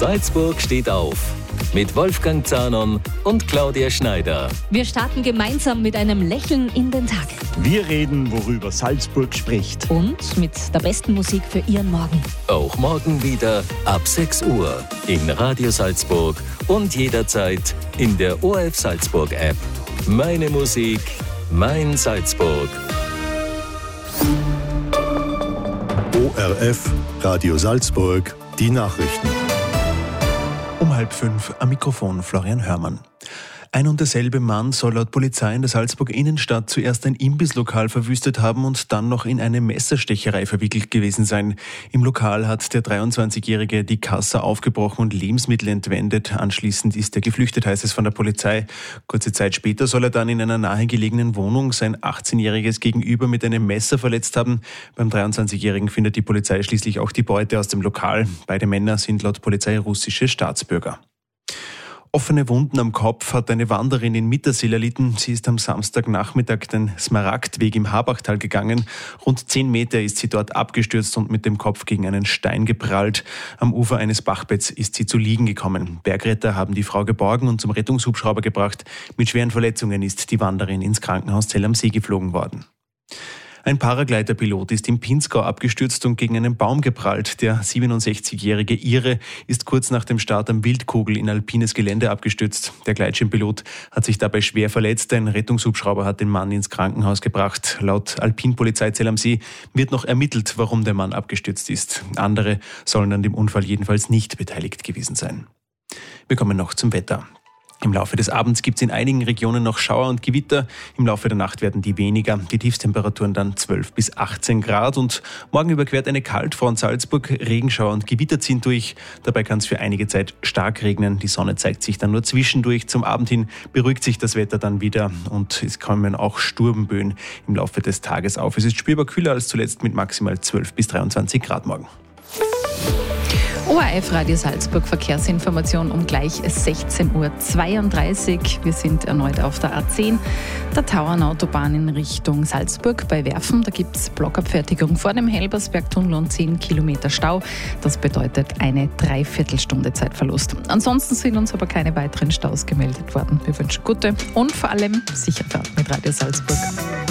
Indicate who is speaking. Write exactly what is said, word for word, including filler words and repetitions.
Speaker 1: Salzburg steht auf. Mit Wolfgang Zahnon und Claudia Schneider.
Speaker 2: Wir starten gemeinsam mit einem Lächeln in den Tag.
Speaker 3: Wir reden, worüber Salzburg spricht.
Speaker 2: Und mit der besten Musik für Ihren Morgen.
Speaker 1: Auch morgen wieder ab sechs Uhr in Radio Salzburg und jederzeit in der O R F Salzburg App. Meine Musik, mein Salzburg.
Speaker 4: O R F, Radio Salzburg, die Nachrichten.
Speaker 5: Um halb fünf am Mikrofon Florian Hörmann. Ein und derselbe Mann soll laut Polizei in der Salzburger Innenstadt zuerst ein Imbisslokal verwüstet haben und dann noch in eine Messerstecherei verwickelt gewesen sein. Im Lokal hat der dreiundzwanzigjährige die Kasse aufgebrochen und Lebensmittel entwendet. Anschließend ist er geflüchtet, heißt es von der Polizei. Kurze Zeit später soll er dann in einer nahegelegenen Wohnung sein achtzehnjähriges Gegenüber mit einem Messer verletzt haben. Beim dreiundzwanzigjährigen findet die Polizei schließlich auch die Beute aus dem Lokal. Beide Männer sind laut Polizei russische Staatsbürger. Offene Wunden am Kopf hat eine Wanderin in Mittersill erlitten. Sie ist am Samstagnachmittag den Smaragdweg im Habachtal gegangen. Rund zehn Meter ist sie dort abgestürzt und mit dem Kopf gegen einen Stein geprallt. Am Ufer eines Bachbetts ist sie zu liegen gekommen. Bergretter haben die Frau geborgen und zum Rettungshubschrauber gebracht. Mit schweren Verletzungen ist die Wanderin ins Krankenhaus Zell am See geflogen worden. Ein Paragliderpilot ist im Pinzgau abgestürzt und gegen einen Baum geprallt. Der siebenundsechzigjährige Ire ist kurz nach dem Start am Wildkugel in alpines Gelände abgestürzt. Der Gleitschirmpilot hat sich dabei schwer verletzt. Ein Rettungshubschrauber hat den Mann ins Krankenhaus gebracht. Laut Alpinpolizei Zell am See wird noch ermittelt, warum der Mann abgestürzt ist. Andere sollen an dem Unfall jedenfalls nicht beteiligt gewesen sein. Wir kommen noch zum Wetter. Im Laufe des Abends gibt es in einigen Regionen noch Schauer und Gewitter. Im Laufe der Nacht werden die weniger. Die Tiefstemperaturen dann zwölf bis achtzehn Grad. Und morgen überquert eine Kaltfront Salzburg. Regenschauer und Gewitter ziehen durch. Dabei kann es für einige Zeit stark regnen. Die Sonne zeigt sich dann nur zwischendurch. Zum Abend hin beruhigt sich das Wetter dann wieder. Und es kommen auch Sturmböen im Laufe des Tages auf. Es ist spürbar kühler als zuletzt mit maximal zwölf bis dreiundzwanzig Grad morgen.
Speaker 6: O R F Radio Salzburg Verkehrsinformation um gleich sechzehn Uhr zweiunddreißig. Wir sind erneut auf der A zehn, der Tauernautobahn in Richtung Salzburg bei Werfen. Da gibt es Blockabfertigung vor dem Helbersbergtunnel und zehn Kilometer Stau. Das bedeutet eine Dreiviertelstunde Zeitverlust. Ansonsten sind uns aber keine weiteren Staus gemeldet worden. Wir wünschen gute und vor allem sichere Fahrt mit Radio Salzburg.